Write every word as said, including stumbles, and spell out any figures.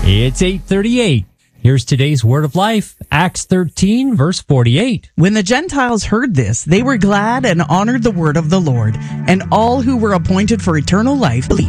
It's eight thirty-eight. Here's today's word of life, Acts thirteen, verse forty-eight. When the Gentiles heard this, they were glad and honored the word of the Lord, and all who were appointed for eternal life believed.